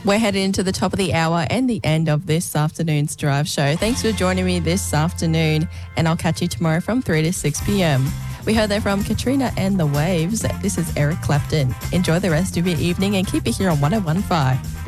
We're headed into the top of the hour and the end of this afternoon's drive show. Thanks for joining me this afternoon, and I'll catch you tomorrow from 3 to 6 p.m. We heard there from Katrina and the Waves. This is Eric Clapton. Enjoy the rest of your evening and keep it here on 101.5.